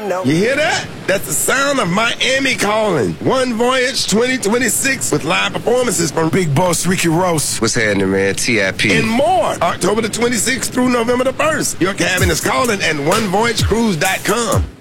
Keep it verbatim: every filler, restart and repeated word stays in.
know. You hear that? That's the sound of Miami calling. One Voyage twenty twenty-six with live performances from Big Boss Ricky Ross. What's happening, man? T I P. And more. October the twenty-sixth through November the first. Your cabin is calling at one voyage cruise dot com.